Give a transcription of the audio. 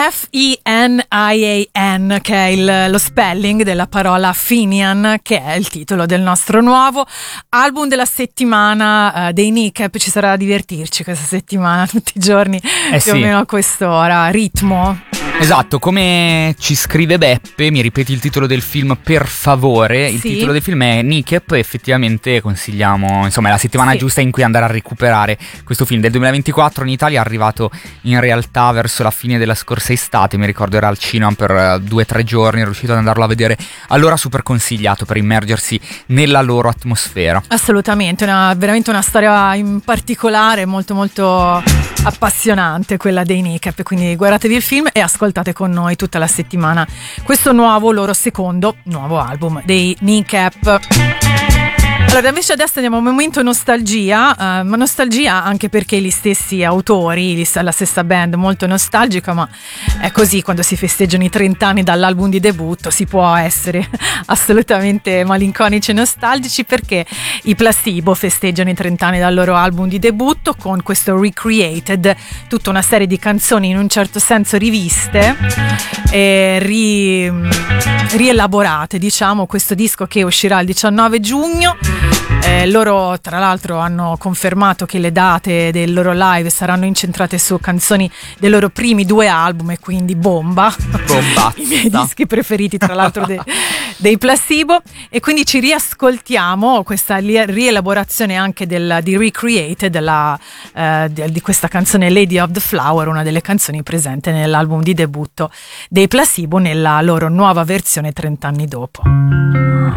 Fenian, che è lo spelling della parola Fenian, che è il titolo del nostro nuovo album della settimana dei Kneecap. Ci sarà da divertirci questa settimana, tutti i giorni, più o meno a quest'ora, ritmo. Esatto, come ci scrive Beppe, mi ripeti il titolo del film per favore. Il titolo del film è Kneecap, effettivamente consigliamo, insomma è la settimana giusta in cui andare a recuperare questo film del 2024. In Italia è arrivato in realtà verso la fine della scorsa estate, mi ricordo era al cinema per 2-3 giorni, ero riuscito ad andarlo a vedere, allora super consigliato per immergersi nella loro atmosfera. Assolutamente, veramente una storia in particolare molto molto appassionante, quella dei Kneecap, quindi guardatevi il film e ascoltate con noi tutta la settimana questo loro secondo nuovo album dei Kneecap. Allora, invece adesso andiamo a un momento nostalgia, ma nostalgia anche perché gli stessi autori, la stessa band molto nostalgica, ma è così quando si festeggiano i 30 anni dall'album di debutto, si può essere assolutamente malinconici e nostalgici, perché i Placebo festeggiano i 30 anni dal loro album di debutto con questo Recreated, tutta una serie di canzoni in un certo senso riviste e rielaborate, diciamo, questo disco che uscirà il 19 giugno. Loro tra l'altro hanno confermato che le date del loro live saranno incentrate su canzoni dei loro primi 2 album, e quindi bomba, i miei dischi preferiti tra l'altro dei Placebo, e quindi ci riascoltiamo questa rielaborazione anche di Recreated di questa canzone Lady of the Flower, una delle canzoni presente nell'album di debutto dei Placebo nella loro nuova versione 30 anni dopo.